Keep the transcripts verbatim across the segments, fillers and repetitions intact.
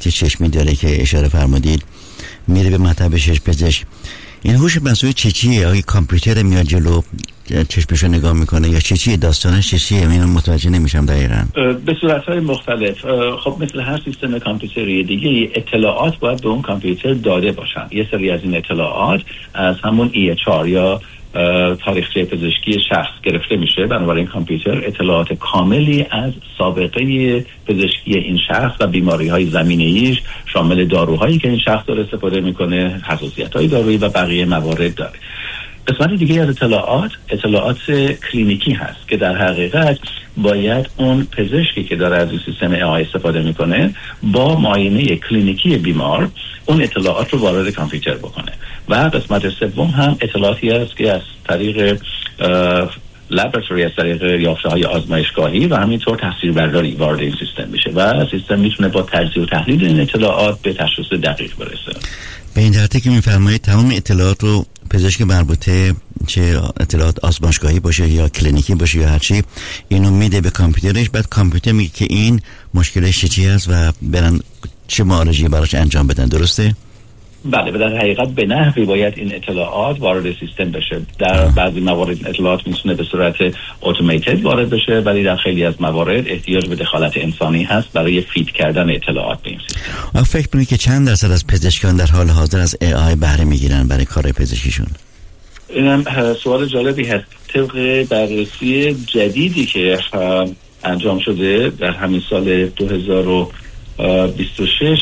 مشکلات چشمی داره که اشاره فرمودید، میره به مطب چشم پزشک. این هوش مصنوعی چی چیه؟ آیا کامپیوتر میاد جلو چشمشو نگاه میکنه یا چی چیه؟ داستانش چی چیه؟ من متوجه نمیشم دقیقاً. به صورتهای مختلف. خب مثل هر سیستم کامپیوتری دیگه اطلاعات باید به اون کامپیوتر داده باشن. یه سری از این اطلاعات از همون ای اچ آر یا تاریخچه پزشکی شخص گرفته میشه. بنابراین کامپیوتر اطلاعات کاملی از سابقه پزشکی این شخص و بیماری‌های زمینه‌ایش شامل داروهایی که این شخص داره استفاده میکنه، حساسیت‌های دارویی و بقیه موارد داره. قسمت دیگه از اطلاعات اطلاعات کلینیکی هست که در حقیقت باید اون پزشکی که داره از این سیستم ای آی استفاده میکنه با معاینه کلینیکی بیمار اون اطلاعات رو وارد کامپیوتر بکنه. و قسمت سوم هم اطلاعاتی است که از طریق لابراتوری، از طریق یافته‌های آزمایشگاهی و همینطور تاثیربرداری وارد این سیستم میشه و سیستم میتونه با تجزیه و تحلیل این اطلاعات به تشخیص دقیق برسه. به این ترتیب که میفرمایید تمام اطلاعات رو پزشک مربوطه، چه اطلاعات آزمایشگاهی باشه یا کلینیکی باشه یا هر چی، اینو میده به کامپیوترش، بعد کامپیوتر میگه که این مشکلش چی هست و برن چه معالجه‌ای براش انجام بدن. درسته؟ بله، به در حقیقت به نحوی باید این اطلاعات وارد سیستم بشه. در آه. بعضی موارد اطلاعات میتونه به صورت اتوماتیک وارد بشه، ولی در خیلی از موارد احتیاج به دخالت انسانی هست برای فید کردن اطلاعات به این سیستم. فکر کنید که چند درصد از پزشکان در حال حاضر از ای آی بهره میگیرن برای کار پزشکیشون؟ اینم سوال جالبی هست. طبق بررسی جدیدی که انجام شده در همین سال دو هزار و بیست و شش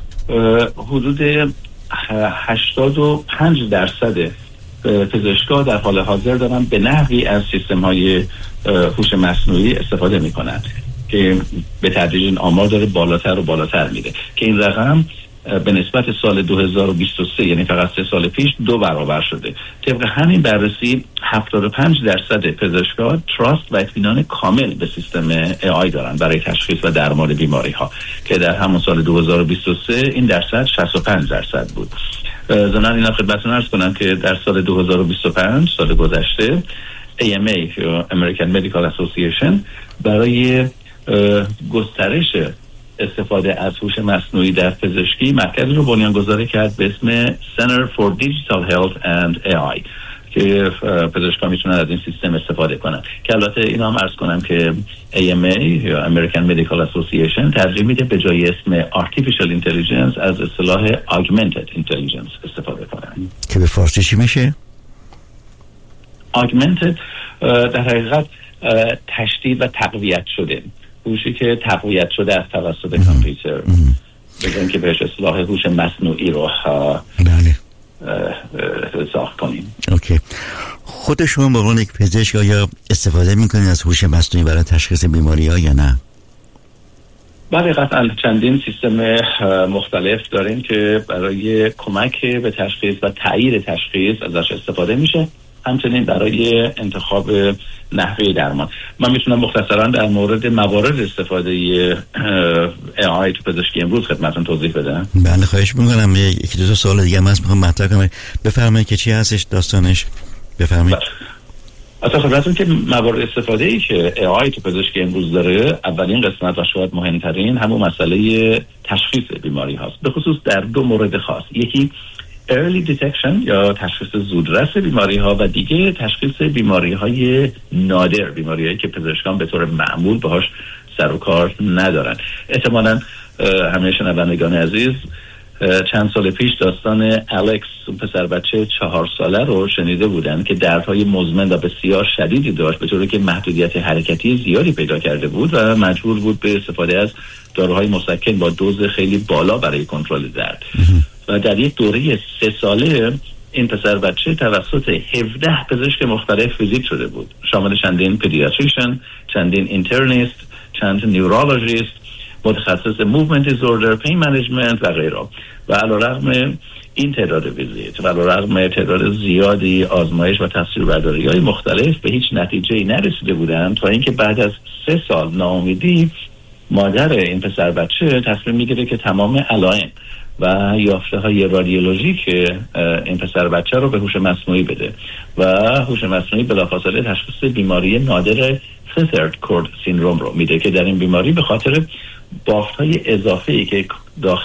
حدود هشتاد و پنج درصد پزشکا در حال حاضر دارن به نحوی از سیستم های هوش مصنوعی استفاده میکنن که به تدریج این آمار داره بالاتر و بالاتر میره که این رقم به نسبت سال دو هزار و بیست و سه یعنی فقط سه سال پیش دو برابر شده. طبق همین بررسی هفتاد و پنج درصد پزشکا تراست و اطمینان کامل به سیستم ای آی دارن برای تشخیص و درمان بیماری ها که در همون سال دو هزار و بیست و سه این درصد شصت و پنج درصد بود. ضمن اینا خدمتتون عرض کنم که در سال دو هزار و بیست و پنج سال گذشته ای ام ای یا American Medical Association برای گسترش استفاده از هوش مصنوعی در پزشکی مرکز رو بنیانگذاری کرد به اسم Center for Digital Health and ای آی که پزشکان میتونن از این سیستم استفاده کنن. که البته اینا هم عرض کنم که ای ام ای یا American Medical Association ترجیح میده به جای اسم Artificial Intelligence از اصطلاح Augmented Intelligence استفاده کنن که به فارسی چی میشه؟ Augmented در حقیقت تشدید و تقویت شده، هوشی که تقویت شده از توسط کامپیوتر، بگم که بهش اصطلاح هوش مصنوعی رو بله ساخت کنیم. اوکی. خود شما به عنوان یک پزشک یا استفاده میکنید از هوش مصنوعی برای تشخیص بیماری ها یا نه؟ بله قطعا چندین سیستم مختلف داریم که برای کمک به تشخیص و تایید تشخیص ازش استفاده میشه، همچنین برای انتخاب نحوه درمان. من میتونم مختصرا در مورد موارد استفاده ای آی تو پزشکی امروز خدمتتون توضیح بدم. بله خواهش میکنم. یکی دو تا سوال دیگه من میخوام مطرح کنم. بفرمایید که چی هستش داستانش؟ بفرمایید. اصلا خدمتتون که موارد استفاده ای که ای آی تو پزشکی امروز داره، اولین قسمت و شاید مهمترین همون مسئله تشخیص بیماری هاست، به خصوص در دو مورد خاص. یکی early detection یا تشخیص زودرس بیماری ها و دیگه تشخیص بیماری های نادر، بیماری هایی که پزشکان به طور معمول باهاش سر و کار ندارن. احتمالاً همه شنوندگان عزیز چند سال پیش داستان الکس، اون پسر بچه چهار ساله رو شنیده بودن که دردهای مزمن و بسیار شدیدی داشت به طوری که محدودیت حرکتی زیادی پیدا کرده بود و مجبور بود به استفاده از داروهای مسکن با دوز خیلی بالا برای کنترل درد. و در یک دوره سه ساله این پسر بچه توسط هفده پزشک مختلف ویزیت شده بود، شامل چندین پدیاتریشن، چندین اینترنیست، چند نیورولوژیست، متخصص موومنت دیزوردر، پین منیجمنت و غیره. و علیرغم این تعداد ویزیت و علیرغم تعداد زیادی آزمایش و تصویربرداری های مختلف به هیچ نتیجه‌ای نرسیده بودند تا اینکه بعد از سه سال ناامیدی مادر این پسر بچه تصمیم میگیره که تمام علائم و یافته های رادیولوژیک این پسر بچه رو به هوش مصنوعی بده و هوش مصنوعی بلافاصله تشخیص بیماری نادر ثیرد کورد سیندروم رو میده که در این بیماری به خاطر بافت‌های اضافه‌ای که